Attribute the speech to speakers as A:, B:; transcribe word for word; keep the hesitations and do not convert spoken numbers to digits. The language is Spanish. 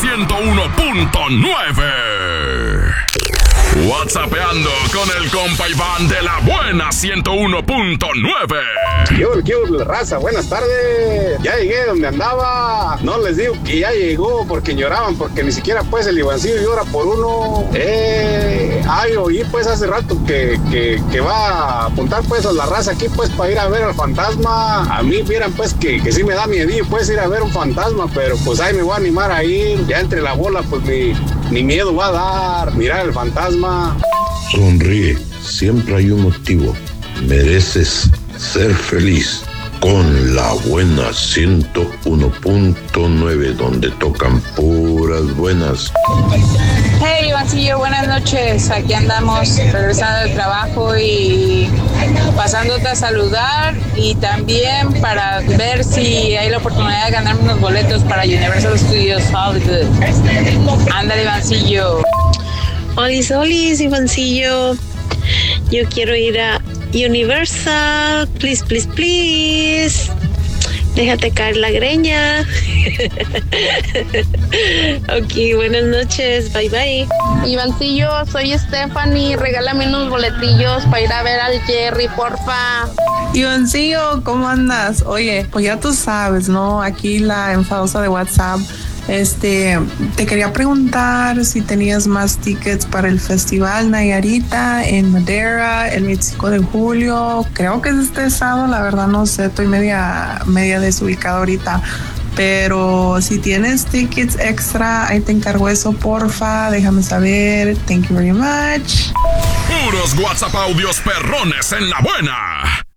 A: ciento uno punto nueve. WhatsAppeando con el compa Iván de la buena ciento uno punto nueve.
B: ¿Qué hubo, qué hubo, raza? Buenas tardes. Ya llegué donde andaba. No les digo que ya llegó porque lloraban, porque ni siquiera pues el Ivancillo llora por uno. Eh, ay, oí pues hace rato que, que, que va a apuntar pues a la raza aquí pues para ir a ver al fantasma. A mí vieran pues que, que sí me da miedo pues ir a ver un fantasma, pero pues ahí me voy a animar a ir. Ya entre la bola pues ni, ni miedo va a dar mirar el fantasma.
C: Sonríe, siempre hay un motivo. Mereces ser feliz con la buena ciento uno punto nueve, donde tocan puras buenas.
D: Hey, Ivancillo, buenas noches. Aquí andamos regresando del trabajo y pasándote a saludar y también para ver si hay la oportunidad de ganarme unos boletos para Universal Studios Hollywood. Ándale, Ivancillo.
E: Olis, olis, Ivancillo. Yo quiero ir a Universal. Please, please, please. Déjate caer la greña. Ok, buenas noches. Bye, bye.
F: Ivancillo, soy Stephanie. Regálame unos boletillos para ir a ver al Jerry, porfa.
G: Ivancillo, ¿cómo andas? Oye, pues ya tú sabes, ¿no? Aquí la enfadosa de WhatsApp. Este, te quería preguntar si tenías más tickets para el Festival Nayarita en Madera el veinticinco de julio. Creo que es este sábado, la verdad no sé, estoy media, media desubicada ahorita. Pero si tienes tickets extra, ahí te encargo eso, porfa, déjame saber. Thank you very much.
A: Puros WhatsApp audios perrones en la buena.